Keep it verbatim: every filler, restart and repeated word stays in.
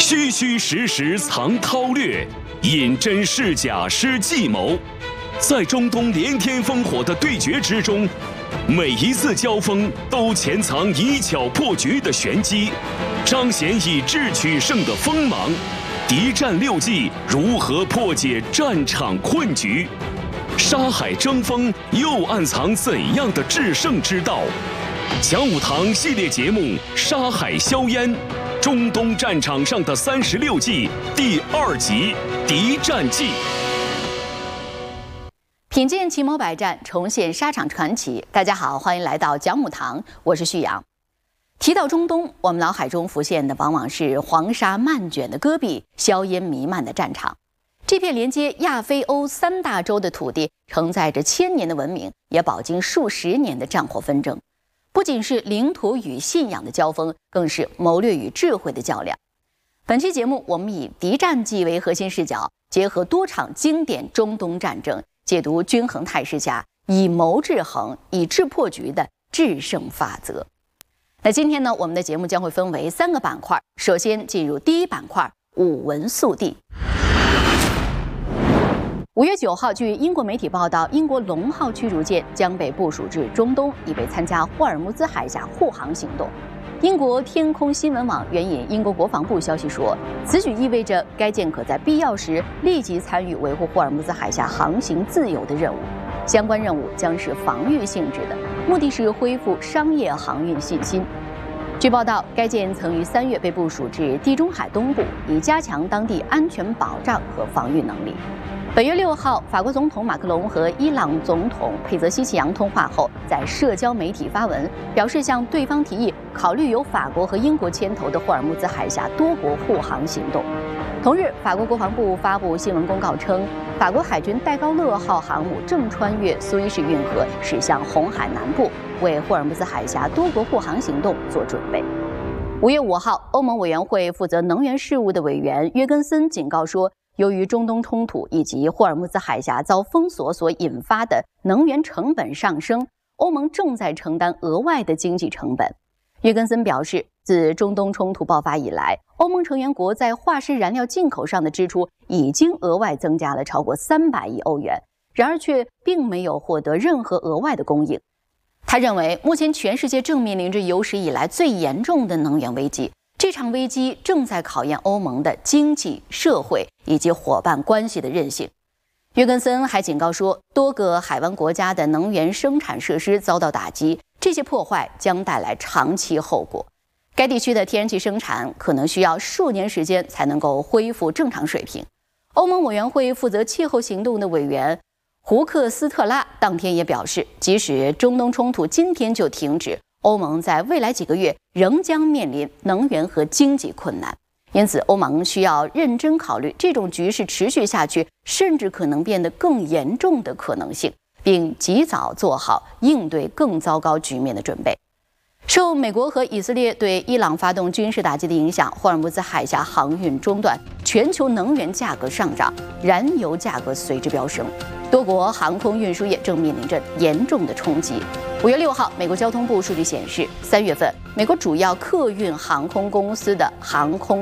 虚虚实实藏韬略，引真施假施计谋。在中东连天烽火的对决之中，每一次交锋都潜藏以巧破局的玄机，彰显以智取胜的锋芒。敌战六计如何破解战场困局？沙海争锋又暗藏怎样的制胜之道？讲武堂系列节目《沙海硝烟》，中东战场上的三十六计第二集《敌战计》。 品鉴奇谋百战，重现沙场传奇。大家好，欢迎来到讲武堂，我是旭阳。提到中东，我们脑海中浮现的往往是黄沙漫卷的戈壁、硝烟弥漫的战场。这片连接亚非欧三大洲的土地，承载着千年的文明，也饱经数十年的战火纷争。不仅是领土与信仰的交锋，更是谋略与智慧的较量。本期节目，我们以敌战计为核心视角，结合多场经典中东战争，解读均衡态势下以谋制衡、以智破局的制胜法则。那今天呢，我们的节目将会分为三个板块。首先进入第一板块，武文速递。五月九号，据英国媒体报道，英国龙号驱逐舰将被部署至中东，以备参加霍尔木兹海峡护航行动。英国天空新闻网援引英国国防部消息说，此举意味着该舰可在必要时立即参与维护霍尔木兹海峡航行自由的任务。相关任务将是防御性质的，目的是恢复商业航运信心。据报道，该舰曾于三月被部署至地中海东部，以加强当地安全保障和防御能力。本月六号，法国总统马克龙和伊朗总统佩泽西奇扬通话后，在社交媒体发文，表示向对方提议考虑由法国和英国牵头的霍尔木兹海峡多国护航行动。同日，法国国防部发布新闻公告称，法国海军戴高乐号航母正穿越苏伊士运河，驶向红海南部，为霍尔木兹海峡多国护航行动做准备。五月五号，欧盟委员会负责能源事务的委员约根森警告说，由于中东冲突以及霍尔木兹海峡遭封锁所引发的能源成本上升，欧盟正在承担额外的经济成本。约根森表示，自中东冲突爆发以来，欧盟成员国在化石燃料进口上的支出已经额外增加了超过三百亿欧元，然而却并没有获得任何额外的供应。他认为，目前全世界正面临着有史以来最严重的能源危机。这场危机正在考验欧盟的经济、社会以及伙伴关系的韧性。约根森还警告说，多个海湾国家的能源生产设施遭到打击，这些破坏将带来长期后果。该地区的天然气生产可能需要数年时间才能够恢复正常水平。欧盟委员会负责气候行动的委员胡克斯特拉当天也表示，即使中东冲突今天就停止，欧盟在未来几个月仍将面临能源和经济困难，因此欧盟需要认真考虑这种局势持续下去，甚至可能变得更严重的可能性，并及早做好应对更糟糕局面的准备。受美国和以色列对伊朗发动军事打击的影响，霍尔木兹海峡航运中断，全球能源价格上涨，燃油价格随之飙升，多国航空运输业正面临着严重的冲击。五月六号，美国交通部数据显示，三月份美国主要客运航空公司的航空